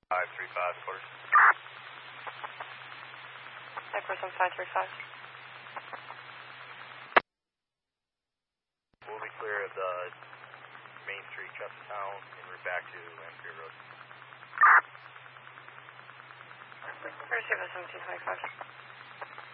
535, quarters. Person 535. We'll be clear of the Main Street, Chestertown, and route back to Lansbury Road. Receiver 1725.